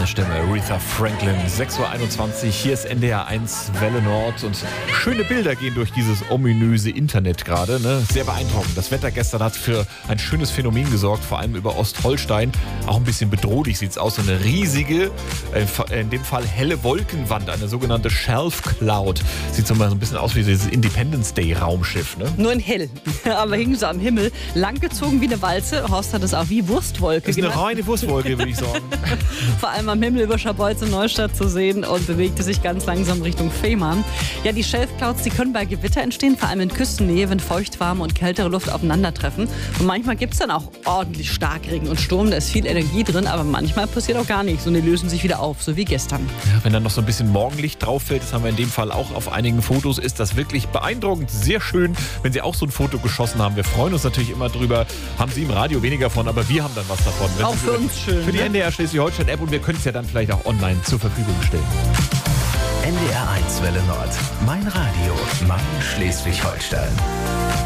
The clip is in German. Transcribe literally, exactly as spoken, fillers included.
Stimme, Aretha Franklin. sechs Uhr einundzwanzig, hier ist N D R eins Welle Nord und schöne Bilder gehen durch dieses ominöse Internet gerade. Ne? Sehr beeindruckend. Das Wetter gestern hat für ein schönes Phänomen gesorgt, vor allem über Ostholstein. Auch ein bisschen bedrohlich sieht es aus. So eine riesige, in dem Fall helle Wolkenwand, eine sogenannte Shelf Cloud. Sieht so mal so ein bisschen aus wie dieses Independence Day Raumschiff. Ne? Nur in hell, aber hing so am Himmel. Langgezogen wie eine Walze. Horst hat es auch wie Wurstwolke Das ist eine genannt. reine Wurstwolke, würde ich sagen. Vor allem am Himmel über Scharbeutz und Neustadt zu sehen und bewegte sich ganz langsam Richtung Fehmarn. Ja, die Shelf Clouds, die können bei Gewitter entstehen, vor allem in Küstennähe, wenn feuchtwarme und kältere Luft aufeinandertreffen. Und manchmal gibt es dann auch ordentlich Starkregen und Sturm, da ist viel Energie drin, aber manchmal passiert auch gar nichts und die lösen sich wieder auf, so wie gestern. Ja, wenn dann noch so ein bisschen Morgenlicht drauf fällt, das haben wir in dem Fall auch auf einigen Fotos, ist das wirklich beeindruckend, sehr schön, wenn Sie auch so ein Foto geschossen haben. Wir freuen uns natürlich immer drüber. Haben Sie im Radio weniger von, aber wir haben dann was davon. Auch für uns schön. Für die ne? N D R Schleswig-Holstein-App und wir können es ja dann vielleicht auch online zur Verfügung stellen. N D R eins Welle Nord. Mein Radio, mein Schleswig-Holstein.